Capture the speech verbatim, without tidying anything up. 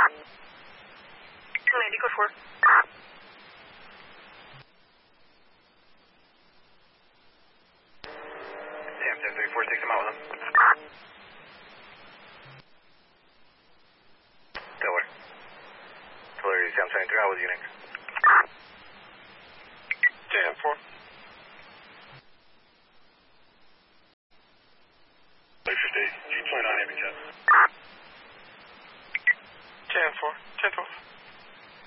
Landy, code four. Sam, seven three four six, I'm out with him. Delaware. Polarity, Sam seven three, out with you, Nick. Sam four. fifty, G twenty-nine, Heavy Jet.